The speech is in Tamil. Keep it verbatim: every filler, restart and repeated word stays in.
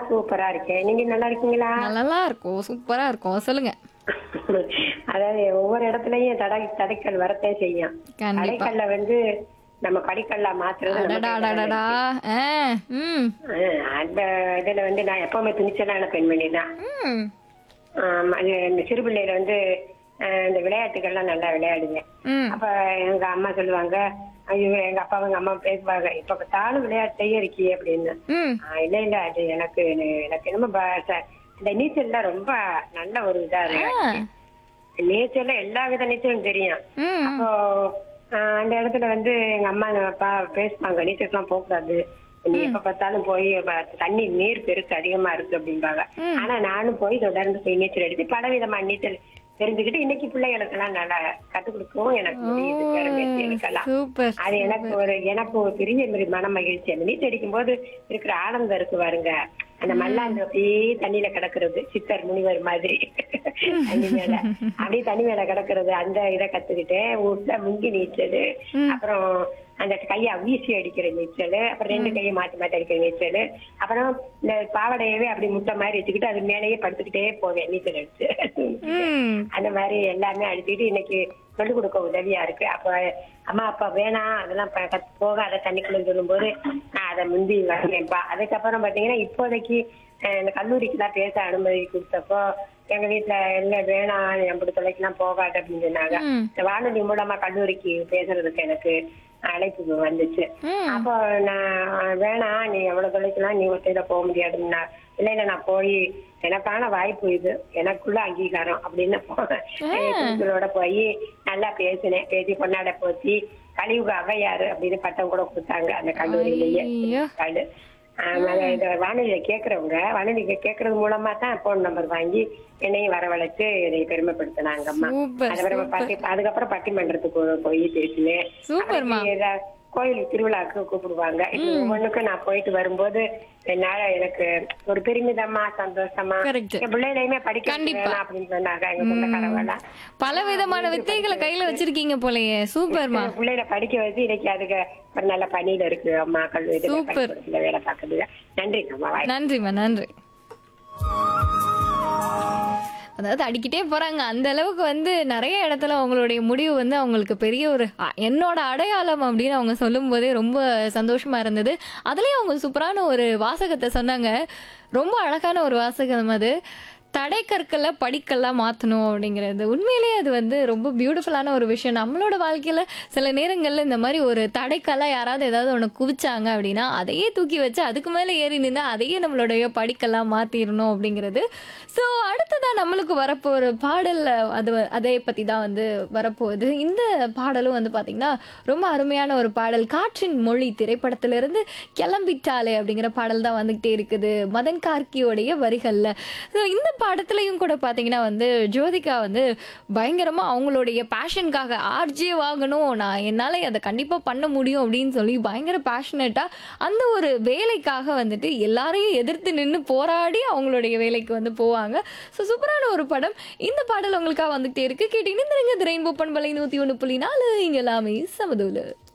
சூப்பரா இருக்கேன். நீங்க நல்லா இருக்கீங்களா? நல்லா இருக்கும். சூப்பரா இருக்கும். சொல்லுங்க. அதாவது ஒவ்வொரு இடத்துலயும் தடை தடைக்கல் வரத்தே செய்யும். கண்டிப்பா. தடைக்கல்ல வந்து நம்ம படிக்கல்லா மாத்துறது நம்ம அடடா கையில தானே அடடா. இருக்கு. ஆ, ம், அஹ் அந்த இதுல வந்து நான் எப்பவுமே துணிச்சலான பெண்மணி தான். ம், ஆம், அது இந்த சிறு பிள்ளையில வந்து அஹ், இந்த விளையாட்டுகள்லாம் நல்லா விளையாடுவேன். ம், அப்ப எங்க அம்மா சொல்லுவாங்க, ஐயோ எங்க அப்பா எங்க அம்மா பேசுவாங்க, இப்ப பார்த்தாலும் விளையாட்டையே இருக்கியே அப்படின்னு. ம். ஆஹ் இல்ல இல்ல அது எனக்கு எனக்கு என்னமோ ப- ச- இந்த நீச்சல்ல ரொம்ப நல்ல ஒரு இதா ஆ, இருக்கு. நீச்சல்ல எல்லா வித நீச்சலும் தெரியும். ம், அப்போ ஆஹ் அந்த இடத்துல வந்து எங்க அம்மா எங்க அப்பா பேசுவாங்க, நீச்சலுக்குலாம் போகக்கூடாது, நீ எப்ப பார்த்தாலும் போய் ப- தண்ணி நீர் பெருக்கு அதிகமா இருக்கு அப்படிம்பாங்க. ம். ஆனா நானும் போய் தொடர்ந்து போய் நீச்சல் அடிச்சு பல விதமான நீச்சல் தெரிஞ்சுக்கிட்டு இன்னைக்கு பிள்ளைகளுக்கு எல்லாம் நல்லா கத்துக் கொடுக்கவும் எனக்கு ஓ, முடியுது பேரம்பேத்திகளுக்கெல்லாம். சூப்பர் அது எனக்கு சூப்பர். ஒரு எனக்கு ஒரு பெரிய ஒரு மன மகிழ்ச்சி. அந்த நீச்சல் அடிக்கும் போது இருக்கிற ஆனந்தம் இருக்கு பாருங்க. அந்த மல்லாந்து அப்படியே தண்ணியில கிடக்குறது, சித்தர் முனிவர் மாதிரி தண்ணி மேல அப்படியே தண்ணி மேல கிடக்குறது, அந்த இதை கத்துக்கிட்டு வீட்டுல முங்கி நீச்சல், ம். அப்புறம் அந்த கையை வீசி அடிக்கிற நீச்சல், அப்புறம் ரெண்டு கையை மாத்தி மாத்தி அடிக்கிற நீச்சல், அப்புறம் இந்த பாவடையவே அப்படி முட்டை மாதிரி வச்சுக்கிட்டு அது மேலேயே படுத்துக்கிட்டே போவேன் நீச்சல் அடிச்சு. ம். அந்த மாதிரி எல்லாமே அடிச்சுக்கிட்டு இன்னைக்கு சொல்லிக் கொடுக்க உதவியா இருக்கு. அப்ப அம்மா அப்பா வேணாம் அதெல்லாம் ப- கத்து போக அதை தண்ணிக்குள்ள சொல்லும் போது நான் அதை முந்தி வரவேன்பா. அதுக்கப்புறம் பாத்தீங்கன்னா இப்போதைக்கு அஹ், இந்த கல்லூரிக்கு எல்லாம் பேச அனுமதி கொடுத்தப்போ எங்க வீட்டுல இல்ல வேணாம் எப்படி தொலைக்கெல்லாம் போகாது அப்படின்னு சொன்னாங்க. ம். இந்த வானொலி மூலமா கல்லூரிக்கு பேசுறதுக்கு எனக்கு அழைப்பு வந்துச்சு. ம். அப்போ நான் வேணாம் நீ எவ்வளவு தொலைக்கலாம், நீ ஒத்தையில போக முடியாதுன்னா, இல்ல இல்ல நான் போய் எனக்கான வாய்ப்பு இது, எனக்குள்ள அங்கீகாரம் அப்படின்னு குழுக்களோட போய் நல்லா பேசினேன். பேசி பொன்னாட போச்சு கலியுக அவையாரு அப்படின்னு பட்டம் கூட கொடுத்தாங்க அந்த கல்லூரியிலேயே. ஐயோ. அது அதனால இந்த வானொலியில கேக்குறவங்க வானொலியில கேக்குறது மூலமா தான் போன் நம்பர் வாங்கி என்னையும் வரவழைச்சு என்னை பெருமைப்படுத்தினாங்க அம்மா. சூப்பர் அதுக்கப்புறம் சூப்பர் பட்டி அதுக்கப்புறம் பட்டிமன்றத்துக்கு போய் பேசினேன். சூப்பர்மா. அப்புறம் ஏதா- கோயில் திருவிழாக்கு கூப்பிடுவாங்க. இது ஒவ்வொன்றுக்கும் நான் போயிட்டு வரும்போது என்னால எனக்கு ஒரு பெருமிதமா சந்தோஷமா Correct. என் பிள்ளைகளையுமே படிக்க கண்டிப்பா. வேணாம் அப்படின்னு சொன்னாங்க எங்க சொந்தக்காரவெல்லாம். பல விதமான வித்தைகளை கையில வச்சிருக்கீங்க போலயே. சூப்பர்மா. பிள்ளைகளை படிக்க வச்சு இன்னைக்கு அதுக்கு ஒரு நல்ல பணியில இருக்கு அம்மா. கல்வி Super. வேலை பார்க்குது. நன்றி அம்மா. வாய் நன்றிம்மா நன்றி. அதாவது அடிக்கிட்டே போறாங்க அந்த அளவுக்கு வந்து நிறைய இடத்துல அவங்களுடைய முடிவு வந்து அவங்களுக்கு பெரிய ஒரு அ, என்னோட அடையாளம் அப்படின்னு அவங்க சொல்லும் போதே ரொம்ப சந்தோஷமா இருந்தது. அதுலயும் அவங்க சூப்பரான ஒரு வாசகத்தை சொன்னாங்க. ரொம்ப அழகான ஒரு வாசகம் அது. தடை கற்களை படிக்கல்லாம் மாற்றணும் அப்படிங்கிறது உண்மையிலேயே அது வந்து ரொம்ப பியூட்டிஃபுல்லான ஒரு விஷயம். நம்மளோட வாழ்க்கையில சில நேரங்கள்ல இந்த மாதிரி ஒரு தடைக்கல்லாம் யாராவது ஏதாவது ஒன்று குவிச்சாங்க அப்படின்னா அதையே தூக்கி வச்சு அதுக்கு மேலே ஏறி நின்று அதையே நம்மளுடைய படிக்கல்லாம் மாற்றிடணும் அப்படிங்கிறது. ஸோ அடுத்ததான் நம்மளுக்கு வரப்போ ஒரு பாடல் அது வ- அதை பற்றி தான் வந்து வரப்போகுது. இந்த பாடலும் வந்து பார்த்திங்கன்னா ரொம்ப அருமையான ஒரு பாடல். காற்றின் மொழி திரைப்படத்திலிருந்து கிளம்பிட்டாலே அப்படிங்கிற பாடல் தான் வந்துகிட்டே இருக்குது மதன் கார்கியோடைய வரிகளில். ஸோ இந்த படத்துலையும் கூட பார்த்தீங்கன்னா வந்து ஜோதிகா வந்து பயங்கரமாக அவங்களுடைய பேஷனுக்காக ஆர்ஜே வாங்கணும், நான் என்னால் அதை கண்டிப்பாக பண்ண முடியும் அப்படின்னு சொல்லி பயங்கர பேஷனட்டாக அந்த ஒரு வேலைக்காக வந்துட்டு எல்லாரையும் எதிர்த்து நின்று போராடி அவங்களுடைய வேலைக்கு வந்து போவாங்க. ஸோ சூப்பரான ஒரு படம். இந்த பாடல் உங்களுக்காக வந்துகிட்டே இருக்கு. கேட்டீங்கன்னா இந்த ரெயின்போ பண்பலை நூற்றி ஒன்று புள்ளி நாலு இங்கே எல்லாமே சமதூலு.